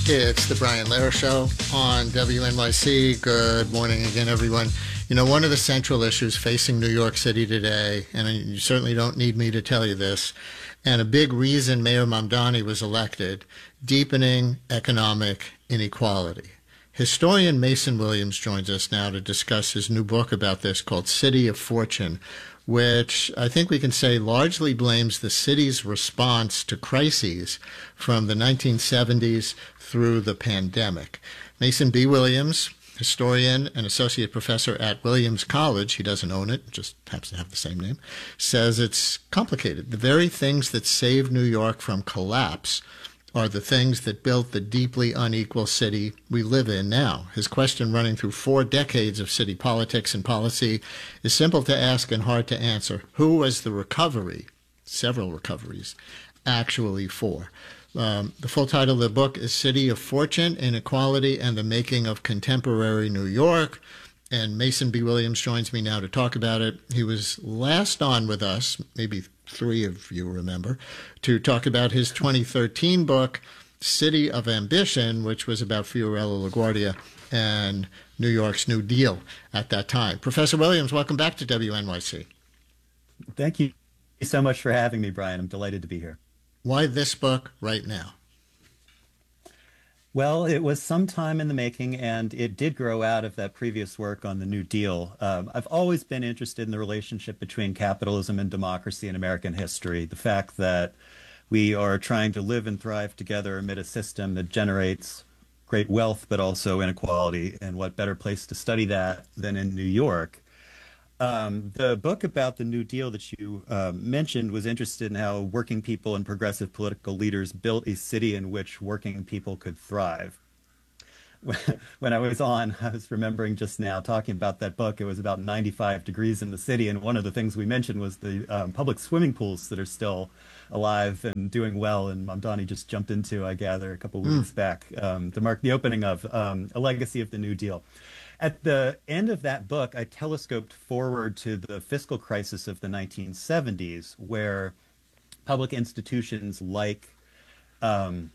It's the Brian Lehrer Show on WNYC. Good morning again, everyone. You know, one of the central issues facing New York City today, and you certainly don't need me to tell you this, and a big reason Mayor Mamdani was elected, deepening economic inequality. Historian Mason Williams joins us now to discuss his new book about this called City of Fortune, which I think we can say largely blames the city's response to crises from the 1970s through the pandemic. Mason B. Williams, historian and associate professor at Williams College, he doesn't own it, just happens to have the same name, says it's complicated. The very things that saved New York from collapse are the things that built the deeply unequal city we live in now. His question, running through 4 decades of city politics and policy, is simple to ask and hard to answer. Who was the recovery, several recoveries, actually for? The full title of the book is City of Fortune, Inequality, and the Making of Contemporary New York. And Mason B. Williams joins me now to talk about it. He was last on with us, maybe 3 of you remember, to talk about his 2013 book, City of Ambition, which was about Fiorello LaGuardia and New York's New Deal at that time. Professor Williams, welcome back to WNYC. Thank you so much for having me, Brian. I'm delighted to be here. Why this book right now? Well, it was some time in the making, and it did grow out of that previous work on the New Deal. I've always been interested in the relationship between capitalism and democracy in American history. The fact that we are trying to live and thrive together amid a system that generates great wealth, but also inequality. And what better place to study that than in New York? The book about the New Deal that you mentioned was interested in how working people and progressive political leaders built a city in which working people could thrive. When I was remembering just now talking about that book, it was about 95 degrees in the city, and one of the things we mentioned was the public swimming pools that are still alive and doing well, and Mamdani just jumped into, I gather, a couple of weeks back to mark the opening of A Legacy of the New Deal. At the end of that book, I telescoped forward to the fiscal crisis of the 1970s, where public institutions like the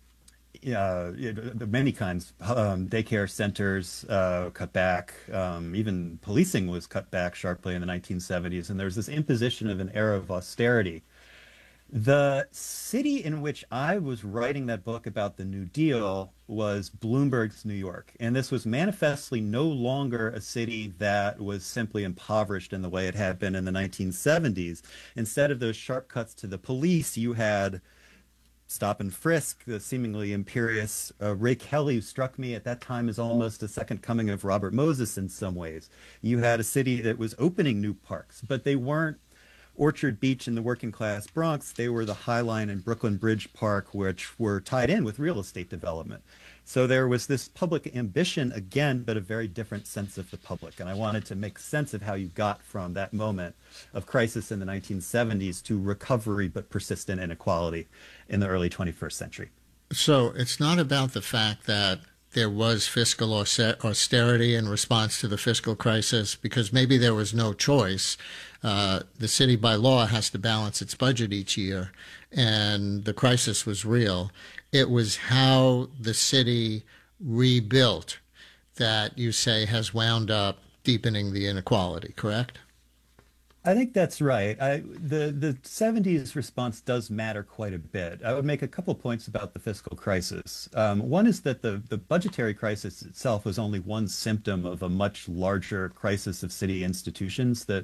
many kinds, daycare centers cut back, even policing was cut back sharply in the 1970s, and there was this imposition of an era of austerity. The city in which I was writing that book about the New Deal was Bloomberg's New York. And this was manifestly no longer a city that was simply impoverished in the way it had been in the 1970s. Instead of those sharp cuts to the police, you had stop and frisk, the seemingly imperious Ray Kelly, who struck me at that time as almost a second coming of Robert Moses in some ways. You had a city that was opening new parks, but they weren't Orchard Beach in the working class Bronx. They were the High Line and Brooklyn Bridge Park, which were tied in with real estate development. So there was this public ambition again, but a very different sense of the public. And I wanted to make sense of how you got from that moment of crisis in the 1970s to recovery but persistent inequality in the early 21st century. So it's not about the fact that there was fiscal austerity in response to the fiscal crisis, because maybe there was no choice. The city by law has to balance its budget each year, and the crisis was real. It was how the city rebuilt that you say has wound up deepening the inequality, correct? I think that's right. The 70s response does matter quite a bit. I would make a couple points about the fiscal crisis. One is that the budgetary crisis itself was only one symptom of a much larger crisis of city institutions that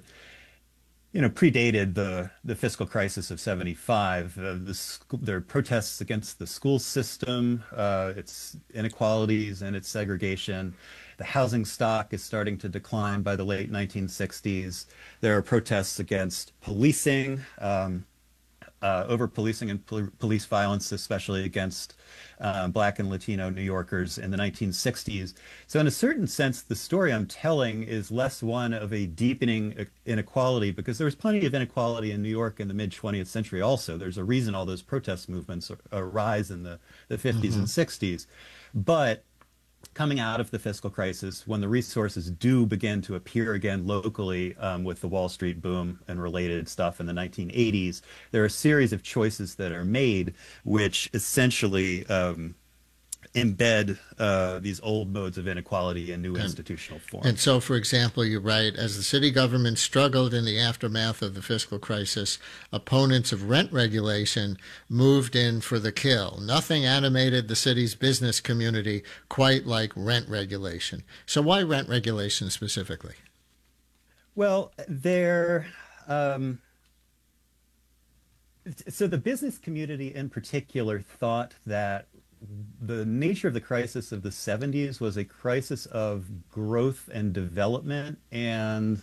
predated the fiscal crisis of 75. There are protests against the school system, its inequalities and its segregation. The housing stock is starting to decline by the late 1960s. There are protests against policing, over-policing and police violence, especially against Black and Latino New Yorkers in the 1960s. So in a certain sense, the story I'm telling is less one of a deepening inequality, because there was plenty of inequality in New York in the mid-20th century also. There's a reason all those protest movements arise in the 50s and 60s. But coming out of the fiscal crisis, when the resources do begin to appear again locally with the Wall Street boom and related stuff in the 1980s, there are a series of choices that are made which essentially embed these old modes of inequality in new institutional forms. And so, for example, you write, as the city government struggled in the aftermath of the fiscal crisis, opponents of rent regulation moved in for the kill. Nothing animated the city's business community quite like rent regulation. So why rent regulation specifically? Well, so the business community in particular thought that the nature of the crisis of the 70s was a crisis of growth and development, and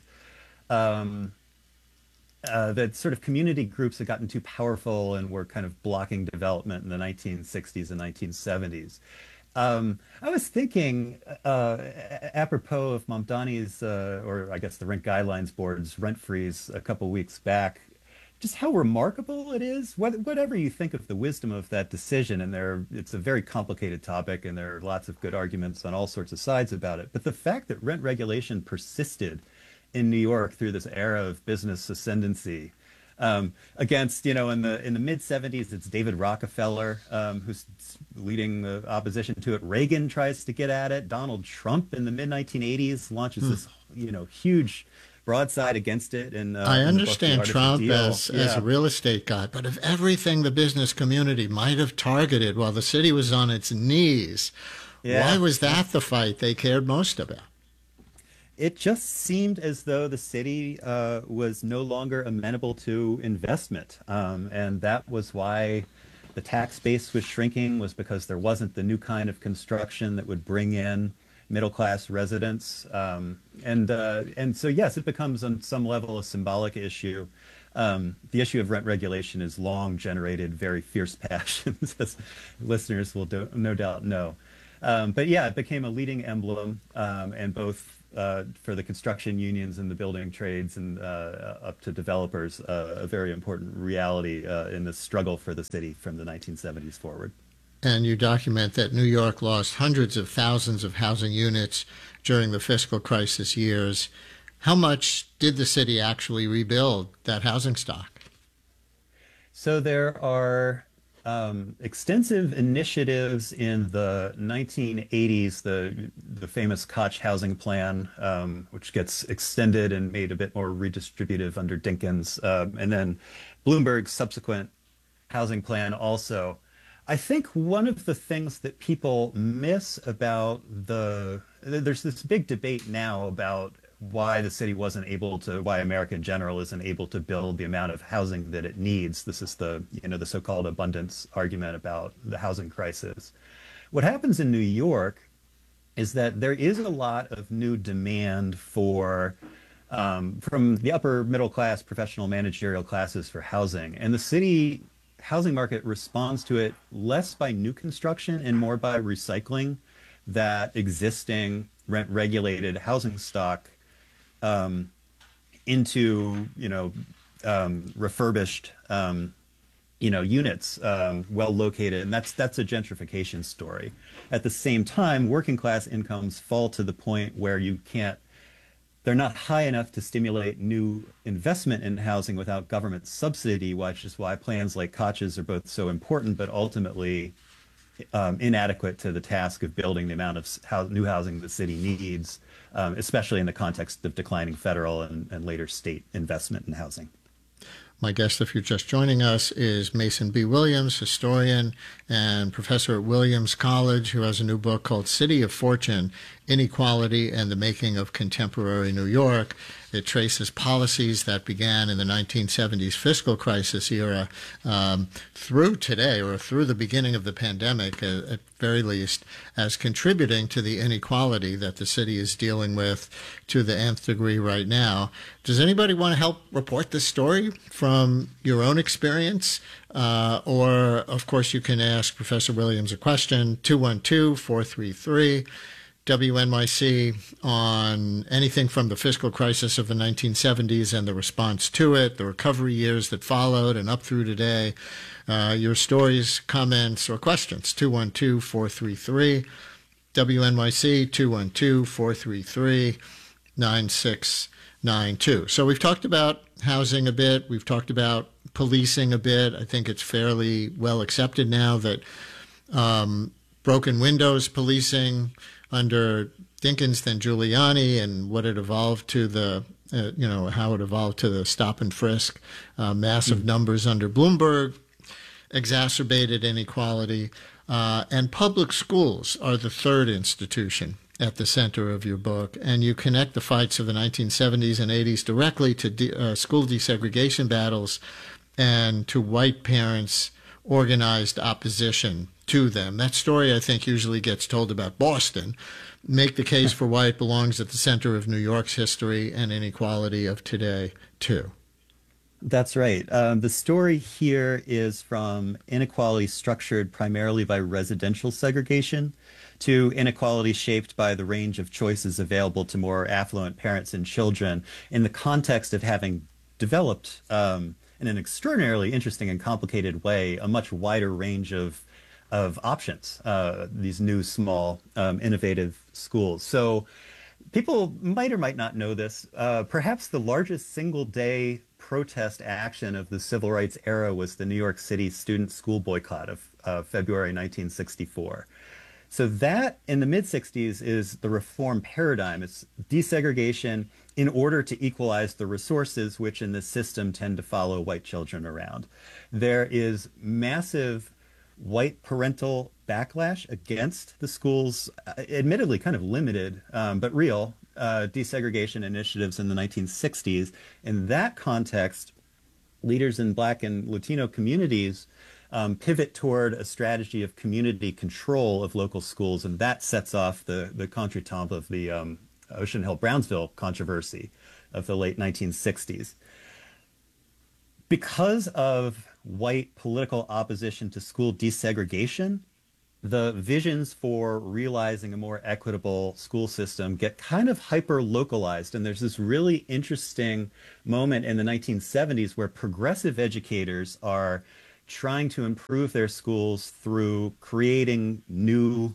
that sort of community groups had gotten too powerful and were kind of blocking development in the 1960s and 1970s. I was thinking, apropos of Mamdani's, or I guess the Rent Guidelines Board's rent freeze a couple weeks back, just how remarkable it is. Whatever you think of the wisdom of that decision, and it's a very complicated topic, and there are lots of good arguments on all sorts of sides about it. But the fact that rent regulation persisted in New York through this era of business ascendancy, against, in the mid 70s, it's David Rockefeller who's leading the opposition to it. Reagan tries to get at it. Donald Trump in the mid 1980s launches this, huge broadside against it. And I understand Trump as a real estate guy, but of everything the business community might have targeted while the city was on its knees, why was that the fight they cared most about? It just seemed as though the city was no longer amenable to investment. And that was why the tax base was shrinking, was because there wasn't the new kind of construction that would bring in middle-class residents. And so, yes, it becomes on some level a symbolic issue. The issue of rent regulation has long generated very fierce passions, as listeners will no doubt know. But yeah, it became a leading emblem, and both for the construction unions and the building trades and up to developers, a very important reality in the struggle for the city from the 1970s forward. And you document that New York lost hundreds of thousands of housing units during the fiscal crisis years. How much did the city actually rebuild that housing stock? So there are extensive initiatives in the 1980s, the famous Koch housing plan, which gets extended and made a bit more redistributive under Dinkins, and then Bloomberg's subsequent housing plan also. I think one of the things that people miss about there's this big debate now about why the city wasn't able to, why America in general isn't able to build the amount of housing that it needs. This is the so-called abundance argument about the housing crisis. What happens in New York is that there is a lot of new demand for from the upper middle class, professional managerial classes for housing, and the city housing market responds to it less by new construction and more by recycling that existing rent-regulated housing stock into refurbished units, well located, and that's a gentrification story. At the same time, working class incomes fall to the point where they're not high enough to stimulate new investment in housing without government subsidy, which is why plans like Koch's are both so important, but ultimately inadequate to the task of building the amount of new housing the city needs, especially in the context of declining federal and later state investment in housing. My guest, if you're just joining us, is Mason B. Williams, historian and professor at Williams College, who has a new book called City of Fortune, Inequality and the Making of Contemporary New York. It traces policies that began in the 1970s fiscal crisis era through today, or through the beginning of the pandemic, at very least, as contributing to the inequality that the city is dealing with to the nth degree right now. Does anybody want to help report this story from your own experience? Or, of course, you can ask Professor Williams a question, 212-433. WNYC on anything from the fiscal crisis of the 1970s and the response to it, the recovery years that followed, and up through today. Your stories, comments, or questions, 212-433. WNYC, 212-433-9692. So we've talked about housing a bit. We've talked about policing a bit. I think it's fairly well accepted now that broken windows policing under Dinkins, then Giuliani, and what it evolved to how it evolved to the stop and frisk, massive numbers under Bloomberg, exacerbated inequality. And public schools are the third institution at the center of your book, and you connect the fights of the 1970s and 80s directly to school desegregation battles and to white parents' organized opposition to them. That story, I think, usually gets told about Boston. Make the case for why it belongs at the center of New York's history and inequality of today, too. That's right. The story here is from inequality structured primarily by residential segregation to inequality shaped by the range of choices available to more affluent parents and children in the context of having developed, in an extraordinarily interesting and complicated way, a much wider range of options, these new, small, innovative schools. So people might or might not know this. Perhaps the largest single day protest action of the civil rights era was the New York City student school boycott of February 1964. So that in the mid-60s is the reform paradigm. It's desegregation in order to equalize the resources which in this system tend to follow white children around. There is massive white parental backlash against the school's admittedly kind of limited but real desegregation initiatives in the 1960s. In that context, leaders in Black and Latino communities pivot toward a strategy of community control of local schools, and that sets off the contretemps of the Ocean Hill-Brownsville controversy of the late 1960s. Because of white political opposition to school desegregation, the visions for realizing a more equitable school system get kind of hyper-localized. And there's this really interesting moment in the 1970s where progressive educators are trying to improve their schools through creating new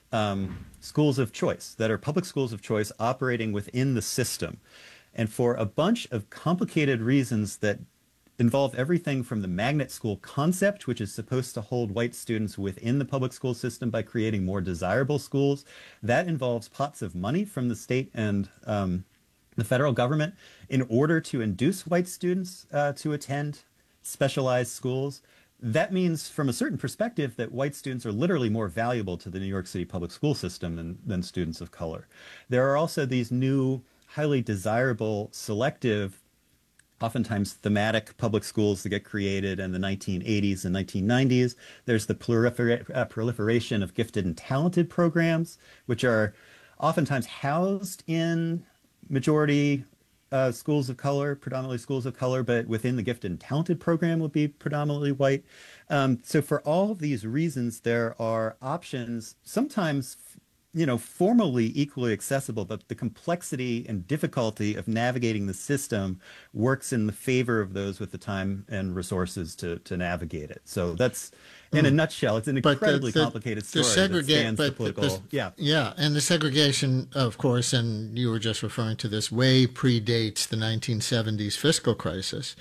schools of choice that are public schools of choice operating within the system. And for a bunch of complicated reasons that involve everything from the magnet school concept, which is supposed to hold white students within the public school system by creating more desirable schools. That involves pots of money from the state and the federal government in order to induce white students to attend specialized schools. That means, from a certain perspective, that white students are literally more valuable to the New York City public school system than students of color. There are also these new, highly desirable, selective, oftentimes thematic public schools that get created in the 1980s and 1990s. There's the proliferation of gifted and talented programs, which are oftentimes housed in majority schools of color, predominantly schools of color, but within the gifted and talented program would be predominantly white. So for all of these reasons, there are options, sometimes formally equally accessible, but the complexity and difficulty of navigating the system works in the favor of those with the time and resources to navigate it. So that's, in a nutshell, it's an incredibly complicated story that spans the political. Yeah, and the segregation, of course, and you were just referring to this, way predates the 1970s fiscal crisis.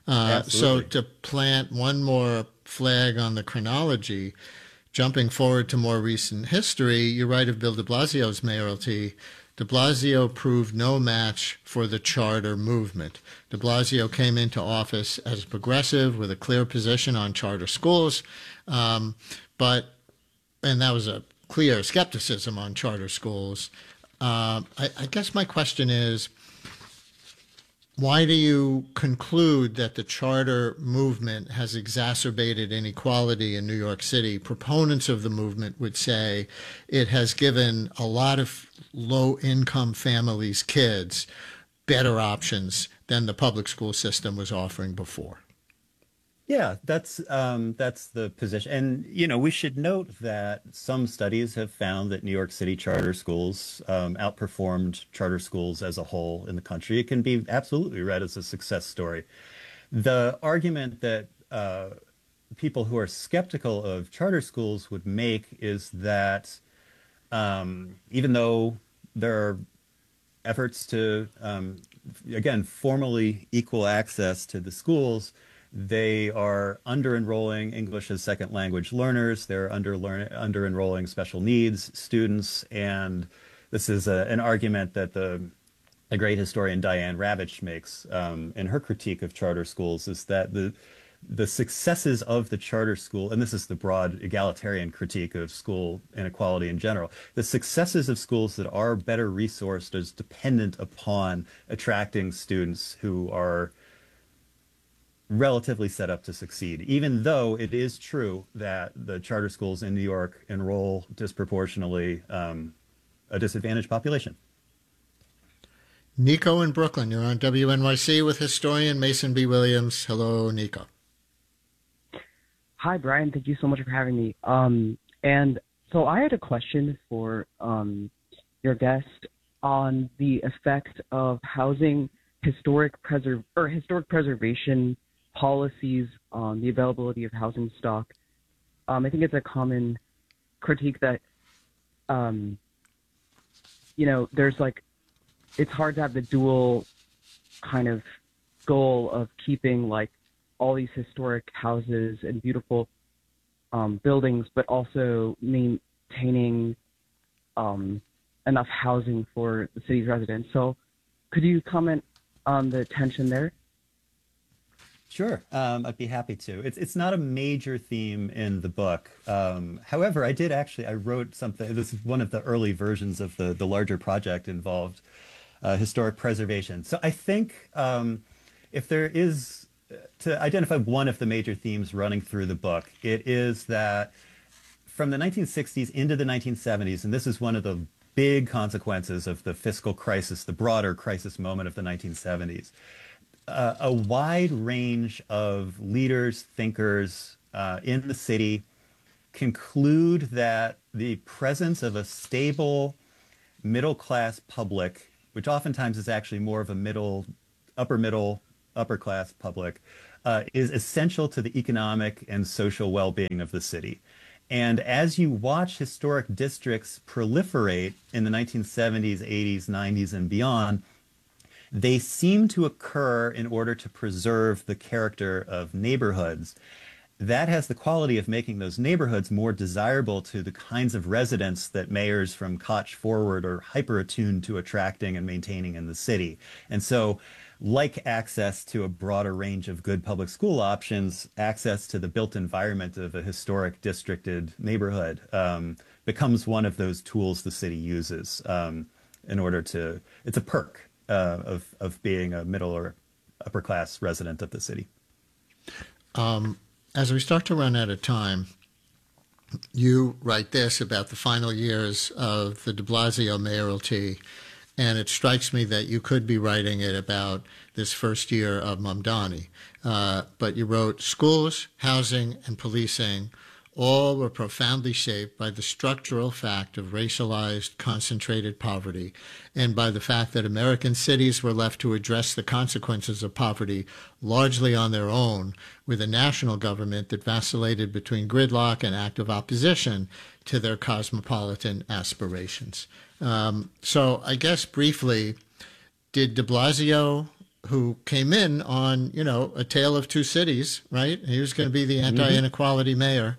So to plant one more flag on the chronology, jumping forward to more recent history, you write of Bill de Blasio's mayoralty. De Blasio proved no match for the charter movement. De Blasio came into office as a progressive with a clear position on charter schools, and that was a clear skepticism on charter schools. I guess my question is, why do you conclude that the charter movement has exacerbated inequality in New York City? Proponents of the movement would say it has given a lot of low-income families' kids better options than the public school system was offering before. Yeah, that's the position. And, we should note that some studies have found that New York City charter schools outperformed charter schools as a whole in the country. It can be absolutely read as a success story. The argument that people who are skeptical of charter schools would make is that even though there are efforts to, again, formally equal access to the schools, They are under-enrolling English as second language learners. They're under-enrolling special needs students. And this is an argument that the great historian Diane Ravitch makes in her critique of charter schools, is that the successes of the charter school, and this is the broad egalitarian critique of school inequality in general, the successes of schools that are better resourced is dependent upon attracting students who are relatively set up to succeed, even though it is true that the charter schools in New York enroll disproportionately a disadvantaged population. Nico in Brooklyn, you're on WNYC with historian Mason B. Williams. Hello, Nico. Hi, Brian. Thank you so much for having me. And so I had a question for your guest on the effect of housing historic preservation policies on the availability of housing stock. I think it's a common critique that, there's it's hard to have the dual kind of goal of keeping all these historic houses and beautiful buildings, but also maintaining enough housing for the city's residents. So could you comment on the tension there? Sure, I'd be happy to. It's not a major theme in the book. However, I wrote something. This is one of the early versions of the larger project involved historic preservation. So I think if there is to identify one of the major themes running through the book, it is that from the 1960s into the 1970s, and this is one of the big consequences of the fiscal crisis, the broader crisis moment of the 1970s, a wide range of leaders, thinkers in the city conclude that the presence of a stable middle-class public, which oftentimes is actually more of a upper-class public, is essential to the economic and social well-being of the city. And as you watch historic districts proliferate in the 1970s, 80s, 90s, and beyond, they seem to occur in order to preserve the character of neighborhoods. That has the quality of making those neighborhoods more desirable to the kinds of residents that mayors from Koch forward are hyper-attuned to attracting and maintaining in the city. And so, like access to a broader range of good public school options, access to the built environment of a historic districted neighborhood becomes one of those tools the city uses in order to, it's a perk of being a middle or upper class resident of the city. As we start to run out of time, you write this about the final years of the de Blasio mayoralty, and it strikes me that you could be writing it about this first year of Mamdani. But you wrote, schools, housing, and policing all were profoundly shaped by the structural fact of racialized, concentrated poverty, and by the fact that American cities were left to address the consequences of poverty largely on their own, with a national government that vacillated between gridlock and active opposition to their cosmopolitan aspirations. So I guess briefly, did de Blasio, who came in on, a tale of two cities, right? He was going to be the anti-inequality mayor.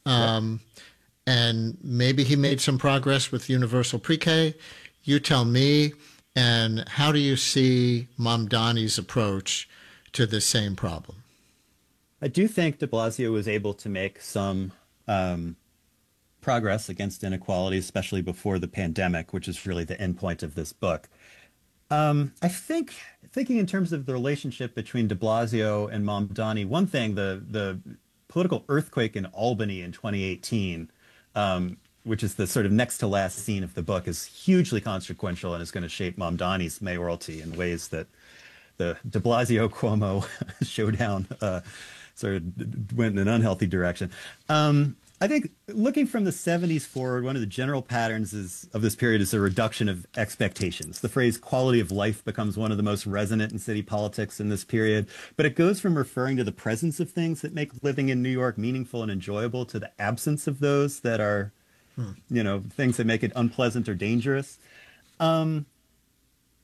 And maybe he made some progress with universal pre-K. You tell me, and how do you see Mamdani's approach to the same problem? I do think de Blasio was able to make some progress against inequality, especially before the pandemic, which is really the endpoint of this book. I think, thinking in terms of the relationship between de Blasio and Mamdani, one thing, the political earthquake in Albany in 2018, which is the sort of next to last scene of the book, is hugely consequential and is going to shape Mamdani's mayoralty in ways that the de Blasio-Cuomo showdown sort of went in an unhealthy direction. I think looking from the 70s forward, one of the general patterns of this period is a reduction of expectations. The phrase quality of life becomes one of the most resonant in city politics in this period, but it goes from referring to the presence of things that make living in New York meaningful and enjoyable to the absence of those that are, things that make it unpleasant or dangerous.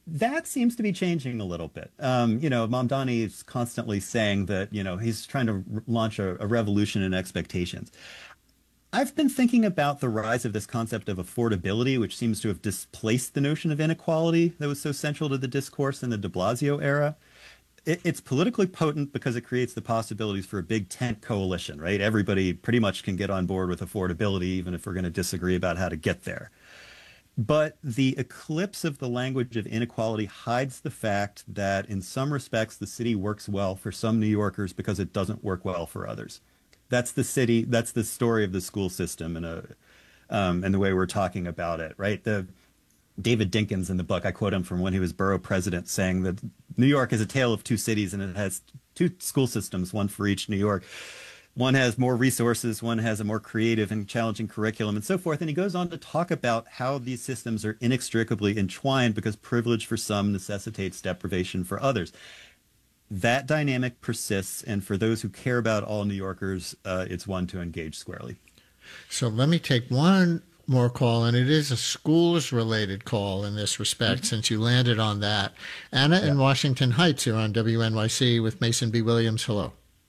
That seems to be changing a little bit. Mamdani is constantly saying that, he's trying to launch a revolution in expectations. I've been thinking about the rise of this concept of affordability, which seems to have displaced the notion of inequality that was so central to the discourse in the de Blasio era. It's politically potent because it creates the possibilities for a big tent coalition, right? Everybody pretty much can get on board with affordability, even if we're going to disagree about how to get there. But the eclipse of the language of inequality hides the fact that in some respects, the city works well for some New Yorkers because it doesn't work well for others. That's the city. That's the story of the school system and the way we're talking about it, right? David Dinkins in the book, I quote him from when he was borough president, saying that New York is a tale of two cities and it has two school systems, one for each New York. One has more resources, one has a more creative and challenging curriculum, and so forth. And he goes on to talk about how these systems are inextricably entwined because privilege for some necessitates deprivation for others. That dynamic persists, and for those who care about all New Yorkers, it's one to engage squarely. So let me take one more call, and it is a schools-related call in this respect, since you landed on that. Anna in Washington Heights, you're on WNYC with Mason B. Williams. Hello.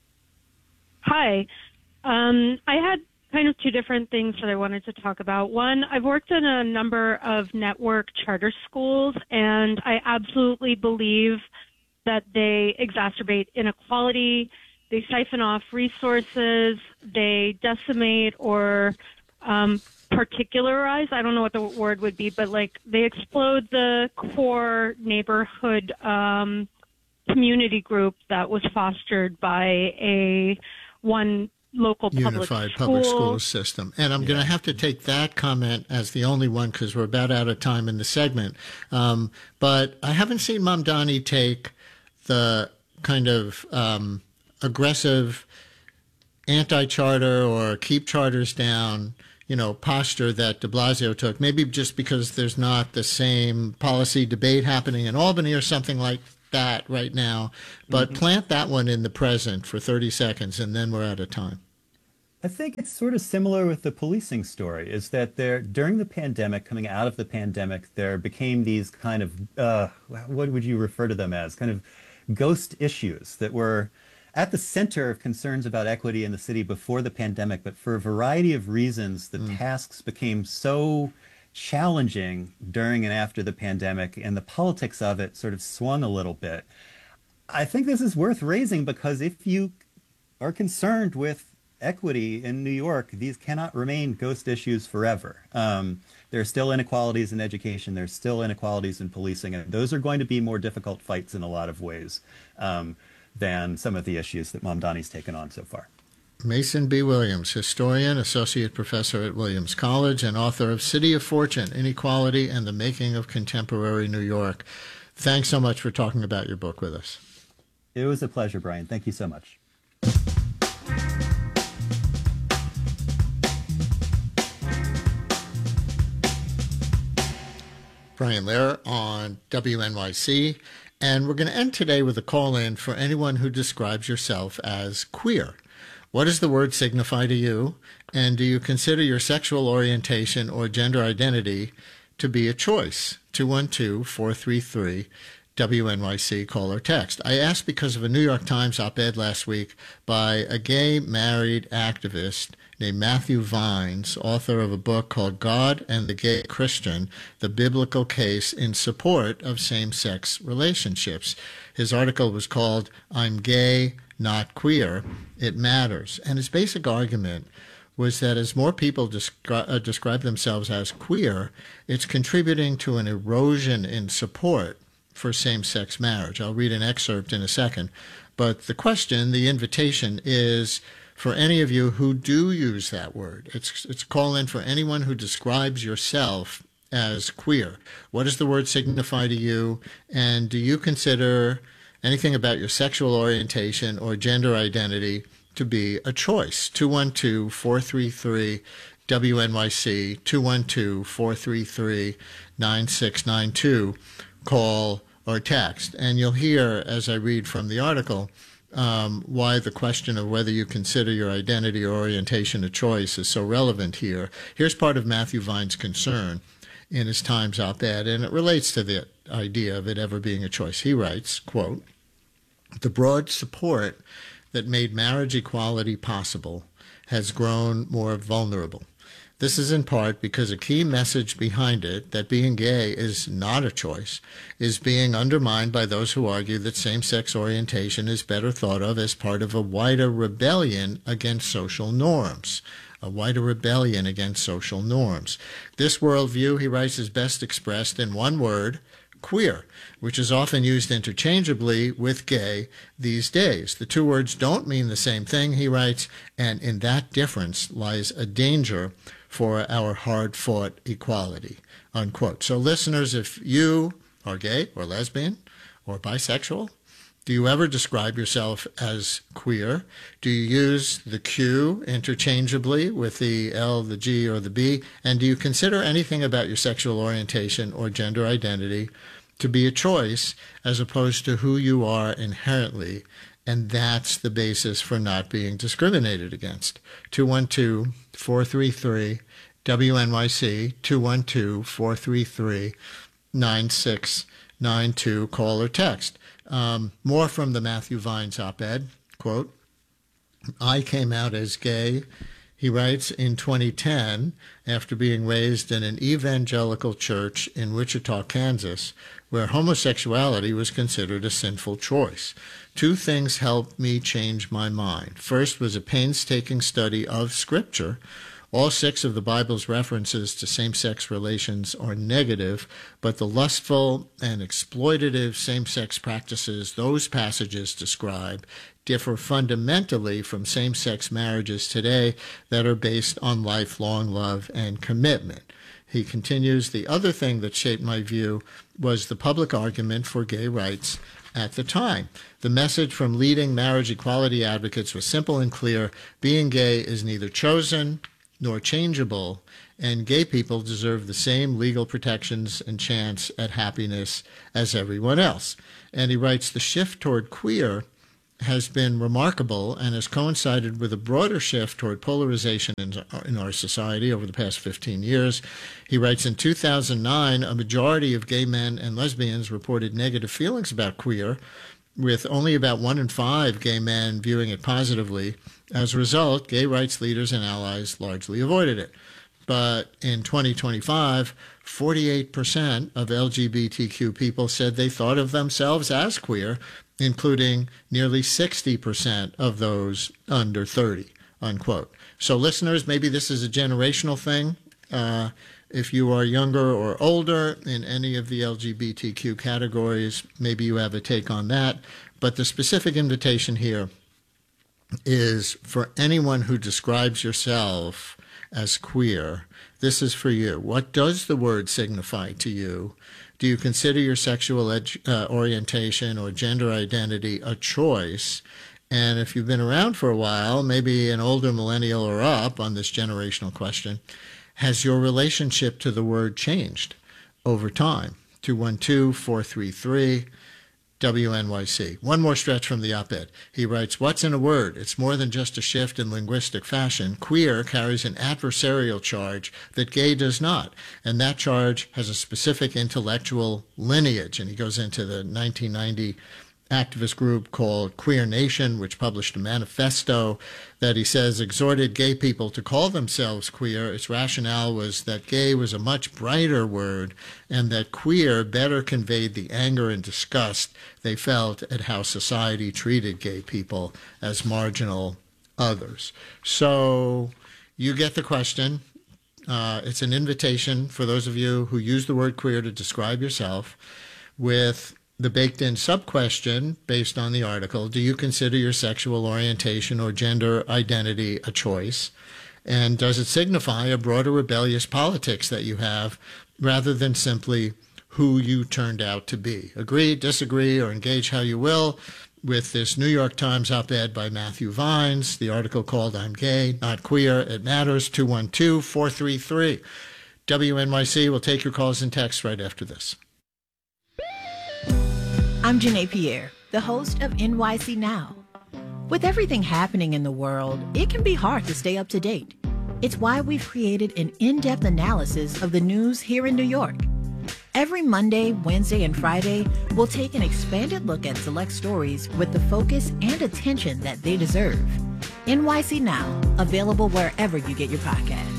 Hi. I had kind of two different things that I wanted to talk about. One, I've worked in a number of network charter schools, and I absolutely believe that they exacerbate inequality, they siphon off resources, they decimate or particularize, I don't know what the word would be, but like they explode the core neighborhood community group that was fostered by one local unified public school system. And I'm going to have to take that comment as the only one because we're about out of time in the segment. But I haven't seen Mamdani take the kind of aggressive anti-charter or keep charters down, posture that de Blasio took, maybe just because there's not the same policy debate happening in Albany or something like that right now. But plant that one in the present for 30 seconds, and then we're out of time. I think it's sort of similar with the policing story, is that during the pandemic, coming out of the pandemic, there became these kind of, what would you refer to them as, kind of ghost issues that were at the center of concerns about equity in the city before the pandemic, but for a variety of reasons, the tasks became so challenging during and after the pandemic, and the politics of it sort of swung a little bit. I think this is worth raising because if you are concerned with equity in New York, these cannot remain ghost issues forever. There are still inequalities in education, there's still inequalities in policing, and those are going to be more difficult fights in a lot of ways than some of the issues that Mamdani's taken on so far. Mason B. Williams, historian, associate professor at Williams College, and author of City of Fortune, Inequality and the Making of Contemporary New York. Thanks so much for talking about your book with us. It was a pleasure, Brian. Thank you so much. Brian Lehrer on WNYC. And we're going to end today with a call-in for anyone who describes yourself as queer. What does the word signify to you? And do you consider your sexual orientation or gender identity to be a choice? 212-433-WNYC, call or text. I asked because of a New York Times op-ed last week by a gay married activist named Matthew Vines, author of a book called God and the Gay Christian, The Biblical Case in Support of Same-Sex Relationships. His article was called I'm Gay, Not Queer, It Matters. And his basic argument was that as more people describe themselves as queer, it's contributing to an erosion in support for same-sex marriage. I'll read an excerpt in a second. But the question, the invitation, is for any of you who do use that word. It's a call-in for anyone who describes yourself as queer. What does the word signify to you? And do you consider anything about your sexual orientation or gender identity to be a choice? 212-433-WNYC, 212-433-9692. Call or text. And you'll hear, as I read from the article, why the question of whether you consider your identity or orientation a choice is so relevant here. Here's part of Matthew Vines' concern. in his Times op-ed, and it relates to the idea of it ever being a choice. He writes, quote, "The broad support that made marriage equality possible has grown more vulnerable. This is in part because a key message behind it, that being gay is not a choice, is being undermined by those who argue that same-sex orientation is better thought of as part of a wider rebellion against social norms." A wider rebellion against social norms. This worldview, he writes, is best expressed in one word, queer, which is often used interchangeably with gay these days. The two words don't mean the same thing, he writes, and in that difference lies a danger for our hard-fought equality, unquote. So listeners, if you are gay or lesbian or bisexual, do you ever describe yourself as queer? Do you use the Q interchangeably with the L, the G, or the B? And do you consider anything about your sexual orientation or gender identity to be a choice as opposed to who you are inherently? And that's the basis for not being discriminated against. 212-433-WNYC, 212-433-9692, call or text. More from the Matthew Vines op-ed, quote, "I came out as gay," he writes, "in 2010 after being raised in an evangelical church in Wichita, Kansas, where homosexuality was considered a sinful choice. Two things helped me change my mind. First was a painstaking study of Scripture. All 6 of the Bible's references to same-sex relations are negative, but the lustful and exploitative same-sex practices those passages describe differ fundamentally from same-sex marriages today that are based on lifelong love and commitment." He continues, "The other thing that shaped my view was the public argument for gay rights at the time. The message from leading marriage equality advocates was simple and clear. Being gay is neither chosen nor changeable, and gay people deserve the same legal protections and chance at happiness as everyone else." And he writes, "The shift toward queer has been remarkable and has coincided with a broader shift toward polarization in our society over the past 15 years. He writes, "In 2009, a majority of gay men and lesbians reported negative feelings about queer, with only about 1 in 5 gay men viewing it positively. As a result, gay rights leaders and allies largely avoided it. But in 2025, 48% of LGBTQ people said they thought of themselves as queer, including nearly 60% of those under 30, unquote." So listeners, maybe this is a generational thing. If you are younger or older in any of the LGBTQ categories, maybe you have a take on that. But the specific invitation here is for anyone who describes yourself as queer. This is for you. What does the word signify to you? Do you consider your sexual orientation or gender identity a choice? And if you've been around for a while, maybe an older millennial or up on this generational question, has your relationship to the word changed over time? 212-433-WNYC. One more stretch from the op-ed. He writes, "What's in a word? It's more than just a shift in linguistic fashion. Queer carries an adversarial charge that gay does not, and that charge has a specific intellectual lineage." And he goes into the 1990 activist group called Queer Nation, which published a manifesto that he says exhorted gay people to call themselves queer. Its rationale was that gay was a much brighter word and that queer better conveyed the anger and disgust they felt at how society treated gay people as marginal others. So you get the question. It's an invitation for those of you who use the word queer to describe yourself with the baked-in sub-question based on the article: do you consider your sexual orientation or gender identity a choice? And does it signify a broader rebellious politics that you have rather than simply who you turned out to be? Agree, disagree, or engage how you will with this New York Times op-ed by Matthew Vines, the article called "I'm Gay, Not Queer, It Matters," 212-433. WNYC will take your calls and texts right after this. I'm Janae Pierre, the host of NYC Now. With everything happening in the world, it can be hard to stay up to date. It's why we've created an in-depth analysis of the news here in New York. Every Monday, Wednesday, and Friday, we'll take an expanded look at select stories with the focus and attention that they deserve. NYC Now, available wherever you get your podcasts.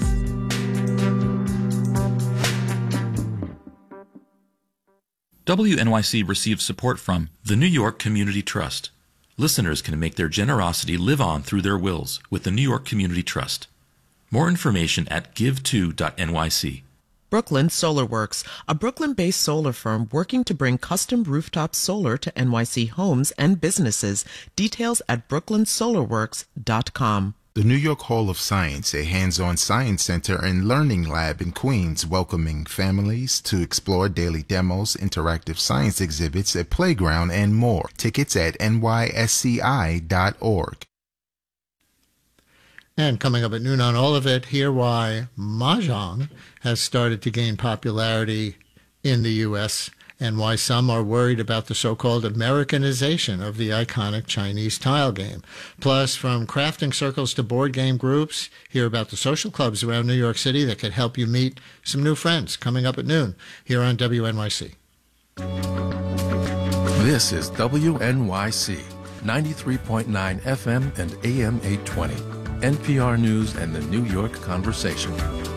WNYC receives support from the New York Community Trust. Listeners can make their generosity live on through their wills with the New York Community Trust. More information at give2.nyc. Brooklyn Solar Works, a Brooklyn-based solar firm working to bring custom rooftop solar to NYC homes and businesses. Details at brooklynsolarworks.com. The New York Hall of Science, a hands-on science center and learning lab in Queens, welcoming families to explore daily demos, interactive science exhibits, a playground, and more. Tickets at nysci.org. And coming up at noon on All of It, hear why Mahjong has started to gain popularity in the U.S. and why some are worried about the so-called Americanization of the iconic Chinese tile game. Plus, from crafting circles to board game groups, hear about the social clubs around New York City that could help you meet some new friends. Coming up at noon here on WNYC. This is WNYC, 93.9 FM and AM 820. NPR News and the New York Conversation.